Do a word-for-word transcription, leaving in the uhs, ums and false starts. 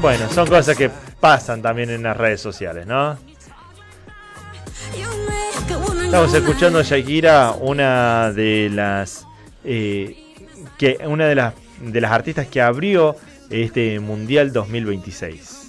Bueno, son cosas que pasan también en las redes sociales, ¿no? Estamos escuchando a Shakira, una de las eh, que una de las de las artistas que abrió este Mundial dos mil veintiséis.